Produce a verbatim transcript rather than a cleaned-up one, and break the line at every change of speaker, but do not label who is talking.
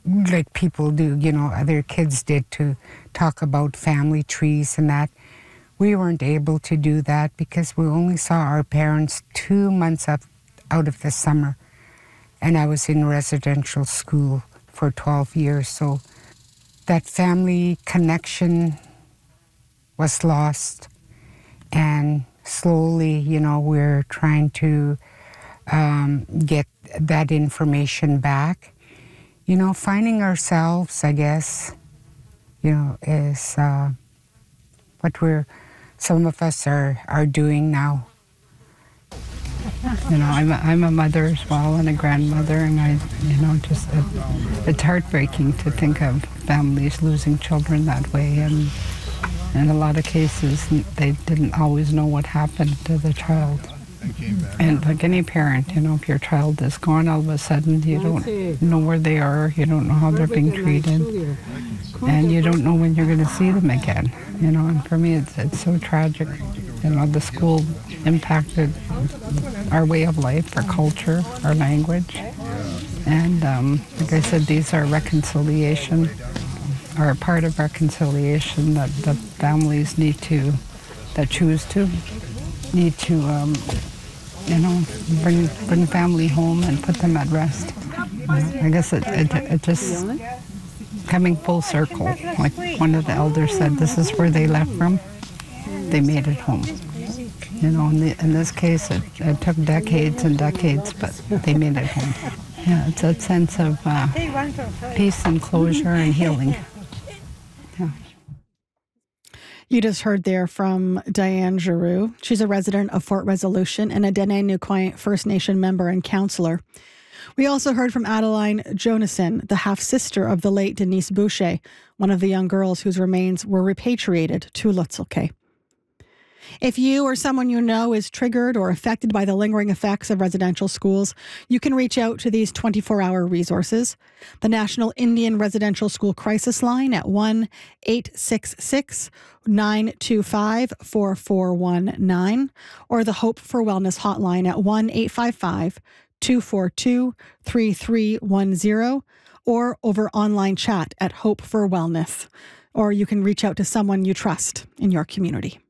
like people do, you know, other kids did, to talk about family trees and that. We weren't able to do that because we only saw our parents two months up, out of the summer. And I was in residential school for twelve years, so that family connection was lost. And slowly, you know, we're trying to um, get that information back. You know, finding ourselves, I guess, you know, is uh, what we're, some of us are, are doing now.
You know, I'm a, I'm a mother as well and a grandmother, and I, you know, just, it, it's heartbreaking to think of families losing children that way, and in a lot of cases, they didn't always know what happened to the child. And like any parent, you know, if your child is gone all of a sudden, you don't know where they are, you don't know how they're being treated, and you don't know when you're going to see them again, you know, and for me, it's, it's so tragic. You know, the school impacted our way of life, our culture, our language, and um, like I said, these are reconciliation, are a part of reconciliation that the families need to, that choose to, need to, um, you know, bring bring family home and put them at rest. You know, I guess it, it, it just coming full circle. Like one of the elders said, this is where they left from. They made it home. You know, in, the, in this case, it, it took decades and decades, but they made it home. Yeah, it's a sense of uh, peace and closure and healing. Yeah.
You just heard there from Diane Giroux. She's a resident of Fort Resolution and a Dene Nuquiant First Nation member and councillor. We also heard from Adeline Jonason, the half-sister of the late Denise Boucher, one of the young girls whose remains were repatriated to Lutzelk'e. If you or someone you know is triggered or affected by the lingering effects of residential schools, you can reach out to these twenty-four hour resources. The National Indian Residential School Crisis Line at one eight six six, nine two five, four four one nine or the Hope for Wellness Hotline at one eight five five, two four two, three three one zero or over online chat at Hope for Wellness. Or you can reach out to someone you trust in your community.